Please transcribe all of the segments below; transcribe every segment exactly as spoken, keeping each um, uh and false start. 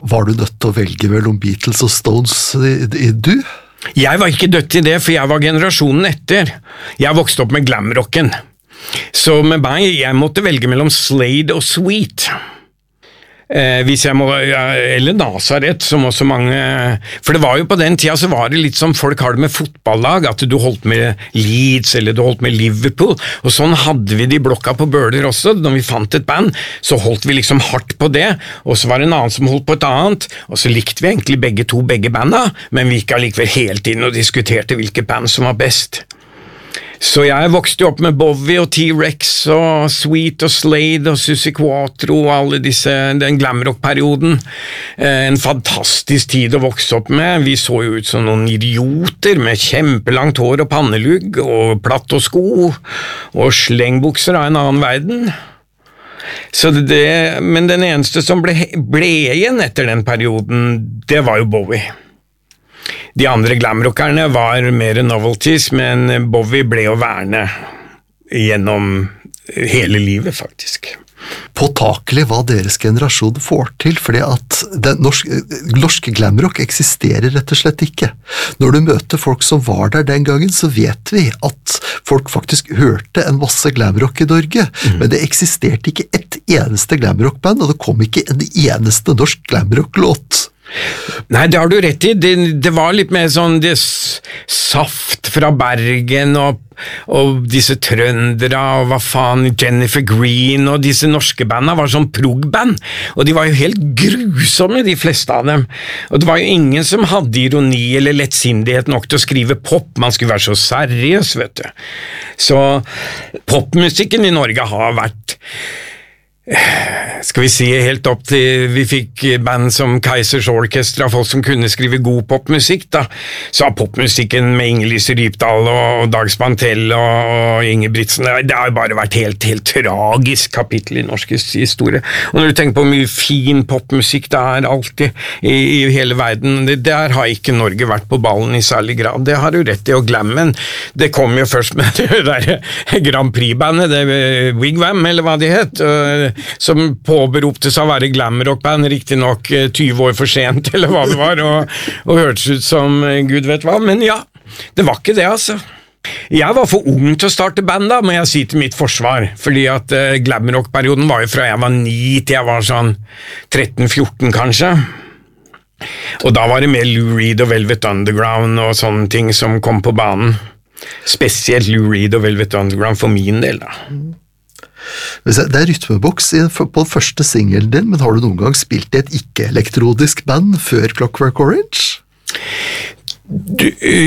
var du nødt til å velge mellom Beatles og Stones i, i du? Jeg var ikke dødt i det, for jeg var generasjonen etter. Jeg vokste opp med glamrocken. Så med meg, jeg måtte velge mellom Slade og Sweet. Eh, hvis jeg må, ja, eller Nazareth, som også mange, for det var jo på den tida så var det litt som folk har det med fotballag, at du holdt med Leeds eller du holdt med Liverpool, og sånn hadde vi de blokka på Bøler også. Når vi fant et band, så holdt vi liksom hardt på det, og så var det en annen som holdt på et annet, og så likte vi egentlig begge to begge banda, men vi gikk allikevel helt inn og diskuterte hvilke band som var best. Så jeg vokste jo opp med Bowie og T-Rex og Sweet og Slade og Susie Quattro og alle disse, den glamrock-perioden. En fantastisk tid å vokse opp med. Vi så jo ut som noen idioter med kjempelangt hår og pannelugg og platt og sko og slengbukser av en annen verden. Så det, men den eneste som ble, ble igjen etter den perioden, det var jo Bowie. De andre glamrockerne var mer novelties, men Bowie ble å verne gjennom hele livet, faktisk. Påtakelig hva deres generasjon får til, fordi at den norske, norske glamrock eksisterer rett og slett ikke. Når du møter folk som var der den gangen, så vet vi at folk faktisk hørte en masse glamrock i Norge, mm. men det eksisterte ikke et eneste glamrockband, og det kom ikke en eneste norsk glamrock-låt. Nei, det har du rett i. Det, det var litt mer sånn det saft fra Bergen og, og disse trøndere og hva faen, Jennifer Green og disse norske bandene var sånn prog-band, og de var jo helt grusomme, de fleste av dem. Og det var jo ingen som hadde ironi eller lettsindighet nok til å skrive pop. Man skulle være så seriøs, vet du. Så popmusikken i Norge har vært, skal vi si, helt opp til vi fikk band som Kaizers Orchestra, folk som kunne skrive god popmusikk, da. Så har popmusikken med Inge-Lise Rypdal og Dag Spantell og, og Ingebrigtsen, det har bare vært helt, helt tragisk kapittel i norsk historie. Og når du tenker på hvor mye fin popmusikk det er alltid i, i hele verden, det, der har ikke Norge vært på ballen i særlig grad. Det har du rett i, og glammen, det kom jo først med det der Grand Prix-bandet, det Wigwam, eller hva de het, som påberopte seg å være glamrockband, riktig nok tyve år for sent, eller hva det var, og, og hørtes ut som Gud vet hva, men ja, det var ikke det, altså. Jeg var for ung til å starte band da, må jeg si til mitt forsvar, fordi at uh, glamrock-perioden var jo fra jeg var ni til jeg var sånn tretten fjorten kanskje, og da var det mer Lou Reed og Velvet Underground og sånne ting som kom på banen, spesielt Lou Reed og Velvet Underground for min del da. Det er rytmeboks på første singelen din, men har du noen gang spilt i et ikke-elektrodisk band før Clockwork Orange? Du,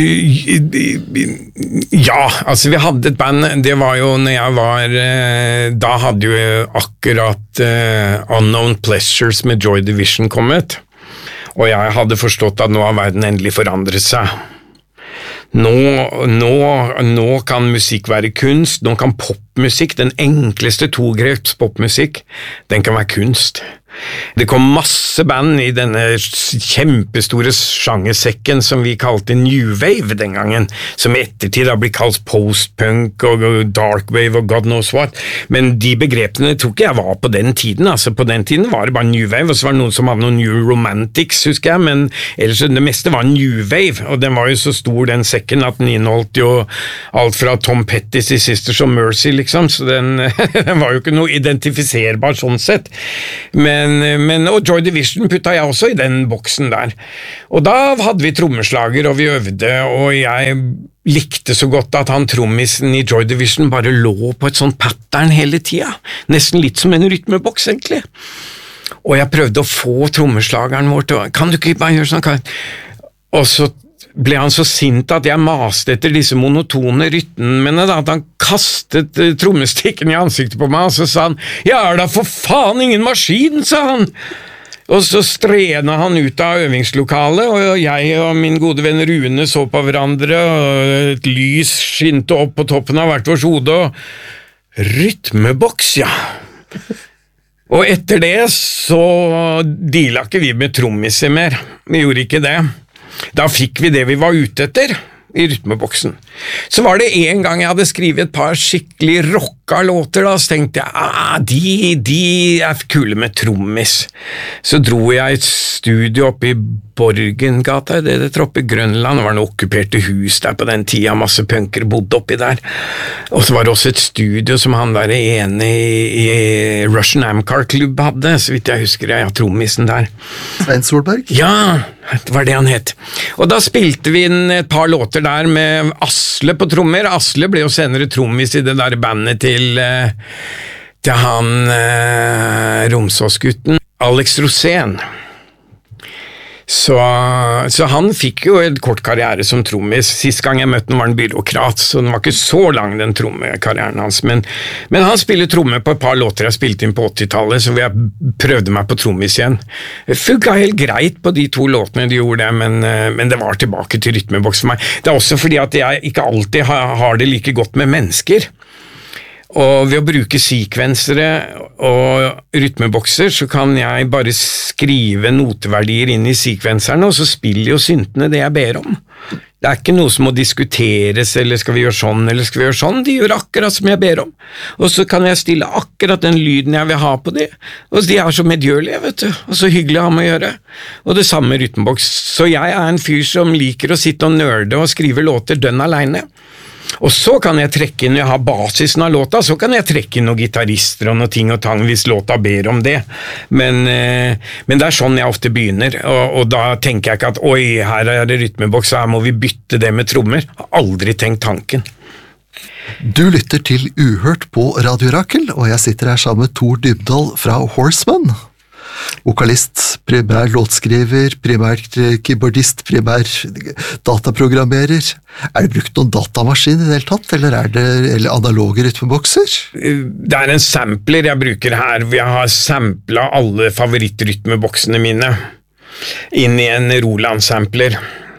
ja, altså vi hadde et band, det var jo når jeg var, da hadde jo akkurat uh, Unknown Pleasures med Joy Division kommet, og jeg hadde forstått at nå har verden endelig forandret seg. Nå, nå, nå kan musikk være kunst, nå kan popmusikk, den enkleste togreps popmusikk, den kan være kunst. Det kom masse band i denne kjempestore sjangersekken som vi kalte New Wave den gangen, som i ettertid har blitt kalt post-punk og dark wave og God knows what, men de begrepene tror ikke jeg var på den tiden, altså på den tiden var det bare New Wave, og så var det noen som hadde noen New Romantics, husker jeg, men ellers det meste var New Wave, og den var jo så stor den sekken at den inneholdt jo alt fra Tom Petty's i Sisters of Mercy liksom, så den, den var jo ikke noe identifiserbar sånn sett, men Men, men, og Joy Division putta jeg også i den boksen der. Og da hadde vi trommeslager, og vi øvde, og jeg likte så godt at han trommisen i Joy Division bare lå på et sånt pattern hele tida. Nesten litt som en rytmeboks, egentlig. Og jeg prøvde å få trommeslageren vår til å, kan du ikke bare gjøre sånn? Og så ble han så sint at jeg maste etter disse monotone rytmene, da, at han kastet uh, trommestikken i ansiktet på meg, og så sa han, ja, er da for faen ingen maskin, sa han. Og så strena han ut av øvingslokalet, og jeg og min gode venn Rune så på hverandre, og et lys skinte opp på toppen av hvert vårt hode, og rytmeboks, ja. Og etter det så deala ikke vi med trommiser mer, vi gjorde ikke det. Da fikk vi det vi var ute etter, i rytmeboksen. Så var det en gang jeg hadde skrevet et par skikkelig rocka låter, da, så tenkte jeg, ah, de, de er kule med trommis. Så dro jeg et studio oppe i Borgengata, det det oppe i Grønland, det var noen okkuperte hus der på den tida, masse punker bodde oppi der. Og så var det også et studio som han der ene i, i Russian Amcar Club hadde, så vidt jeg husker, jeg har trommisen der. Svein Solberg? Ja, det var det han het. Og da spilte vi inn et par låter der med Asle på trommer. Asle ble jo senere trommis i det der bandet til, til han eh, Romsåsgutten, Alex Rosén. Så, så han fikk jo en kort karriere som trommis. Sist gang jeg møtte han var en byråkrat, så den var ikke så lang den trommekarrieren hans, men, men han spiller tromme på et par låter jeg spilte inn på åttitallet, så jeg prøvde meg på trommis igjen. Det funket helt greit på de to låtene de gjorde det, men, men det var tilbake til rytmeboks for meg. Det er også fordi at jeg ikke alltid har, har det like godt med mennesker. Og ved å bruke sekvensere og rytmebokser så kan jeg bare skrive noteverdier inn i sekvenserne, og så spiller jo syntene det jeg ber om. Det er ikke noe som må diskuteres, eller skal vi gjøre sånn, eller skal vi gjøre sånn, de gjør akkurat som jeg ber om. Og så kan jeg stille akkurat den lyden jeg vil ha på det, og de er så medgjørlige, vet du, og så hyggelig å ha med å gjøre. Og det samme med rytmeboks, så jeg er en fyr som liker å sitte og nørde og skrive låter dønn alene. Og så kan jeg trekke inn, når jeg har basisen av låta, så kan jeg trekke inn noen gitarister og noen ting og tang hvis låta ber om det. Men, eh, men det er sånn jeg ofte begynner, og, og da tenker jeg ikke at oi, her er det rytmeboks, her må vi bytte det med trommer. Jeg har aldri tenkt tanken. Du lytter til Uhørt på Radio Rakel, og jeg sitter her sammen med Tor Dybdahl fra Horseman. Vokalist, primær låtskriver, primær keyboardist, primær dataprogrammerer. Er det brukt noen datamaskin i det hele tatt, eller er det eller analoge rytmebokser? Det er en sampler jeg bruker her. Jeg har samplet alle favorittrytmeboksene mine inn i en Roland-sampler.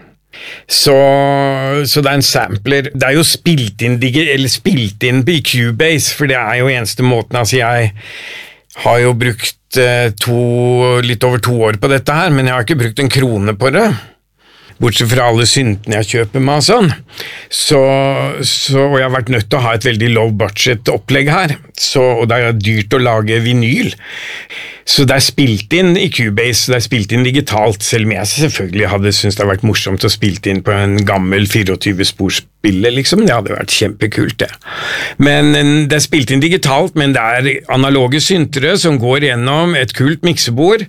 Så, så det er en sampler. Det er jo spilt inn, eller spilt inn i Cubase, for det er jo eneste måten. Altså jeg har jo brukt to, litt over to år på dette her, men jeg har ikke brukt en krone på det. Bortsett fra alle syntene jeg kjøper meg og sånn. Så, så, og jeg har vært nødt til å ha et veldig low budget opplegg her, så, og det er dyrt å lage vinyl. Så det er spilt inn i Cubase, det er spilt inn digitalt, selv om jeg selvfølgelig hadde syntes det hadde vært morsomt å spilt inn på en gammel tjuefire-sporspiller, liksom. Det hadde vært kjempekult, det. Men det er spilt inn digitalt, men det er analoge syntere som går gjennom et kult miksebord,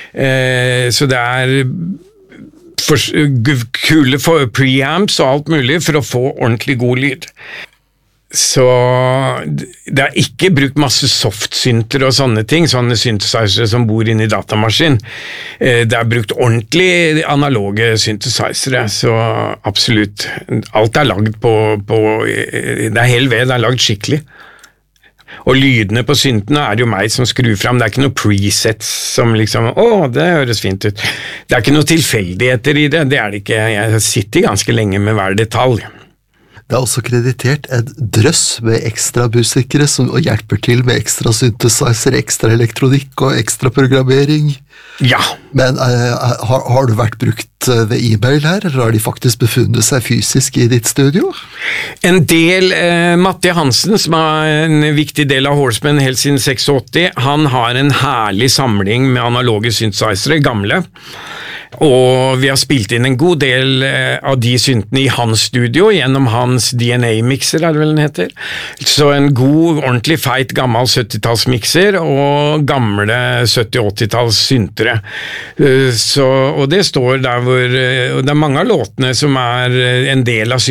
eh, så det er for, kule for preamps og alt mulig for å få ordentlig god lyd. Så det er ikke brukt masse softsynter og sånne ting, sånne synthesizere som bor inne i datamaskin. Det er brukt ordentlig analoge synthesizere, så absolutt. Alt er lagd på, på det er hel ved, det er lagd skikkelig. Og lydene på syntene er jo meg som skrur fram, det er ikke noe presets som liksom, å, det høres fint ut. Det er ikke noe tilfeldigheter i det, det er det ikke. Jeg sitter ganske lenge med hver detalj. Det er også kreditert en drøss med ekstra musikere som hjelper til med ekstra synthesizer, ekstra elektronikk og ekstra programmering. Ja. Men uh, har, har du vært brukt ved e-mail her, eller har de faktisk befunnet seg fysisk i ditt studio? En del, eh, Matti Hansen, som er en viktig del av Horseman helt siden åttiseks, han har en herlig samling med analoge synthesizere, gamle. Og vi har spilt inn en god del av de syntene i hans studio gjennom hans D N A-mixer, er det vel den heter. Så en god, ordentlig feit, gammel syttitalls-mixer og gamle sytti-åttitalls syntere. Så, og det står der hvor, og det er mange av låtene som er en del av